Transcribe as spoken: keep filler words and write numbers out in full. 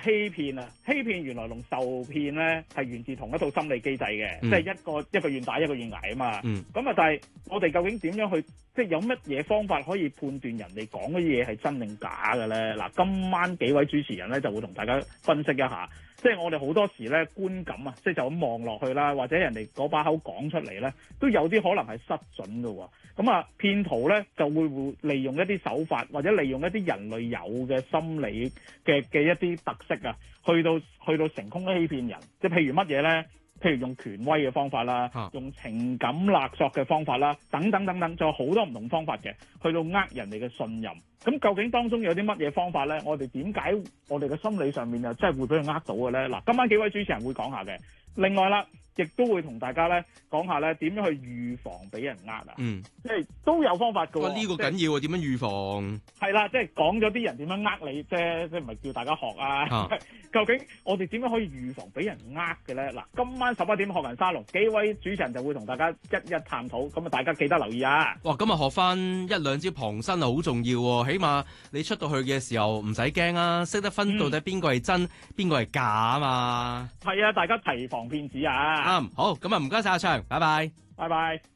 欺騙啊，欺騙原來同受騙咧係源自同一套心理機制嘅， 嗯、 即係一個一個願打一個願挨啊嘛。咁啊、 嗯， 但係我哋究竟點樣去，即係有乜嘢方法可以判斷人哋講嗰啲嘢係真定假嘅咧？嗱，今晚幾位主持人咧就會同大家分析一下，即係我哋好多時咧觀感啊，即係就咁望落去啦，或者人哋嗰把口講出嚟咧，都有啲可能係失準嘅喎。咁啊，騙徒咧就會會利用一啲手法，或者利用一啲人類有嘅心理嘅嘅一啲特色啊，去到去到成功欺騙人。即係譬如乜嘢咧？譬如用權威嘅方法啦， 啊、 用情感勒索嘅方法啦，等等等等，仲有好多唔同方法嘅，去到呃人哋嘅信任。咁究竟當中有啲乜嘢方法咧？我哋點解我哋嘅心理上面又真係會俾佢呃到嘅咧？嗱，今晚幾位主持人會講下嘅。另外啦，亦都會同大家咧講下咧點樣去預防俾人呃啊。 嗯， 即係都有方法㗎喎。 哇！呢個緊要啊，點樣預防？ 係啦，即係講咗啲人點樣呃你啫，即係唔係叫大家學啊？ 啊究竟我哋點樣可以預防俾人呃嘅咧？嗱，今晚十一點學人沙龍，幾位主持人就會同大家一一探討，咁啊大家記得留意啊！ 哇，今日學翻一兩招旁身啊，好重要喎！起碼你出到去嘅時候唔使驚啊，識得分到底邊個係真，邊個係假啊嘛！ 係啊，大家提防騙子啊！ 啱、嗯，好，咁啊唔該晒阿祥，拜拜， 拜拜。